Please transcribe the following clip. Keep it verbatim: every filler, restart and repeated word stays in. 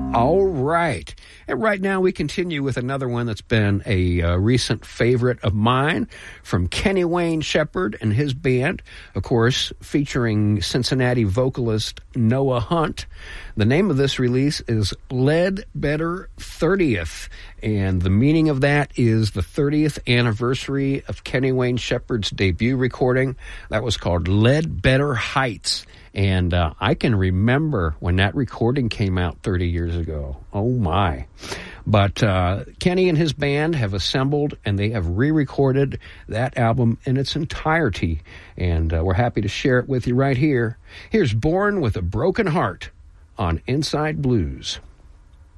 All right. And right now we continue with another one that's been a uh, recent favorite of mine from Kenny Wayne Shepherd and his band, of course, featuring Cincinnati vocalist Noah Hunt. The name of this release is Ledbetter thirtieth, and the meaning of that is the thirtieth anniversary of Kenny Wayne Shepherd's debut recording. That was called Ledbetter Heights. And uh, I can remember when that recording came out thirty years ago. Oh, my. But uh, Kenny and his band have assembled, and they have re-recorded that album in its entirety. And uh, we're happy to share it with you right here. Here's Born with a Broken Heart on Inside Blues.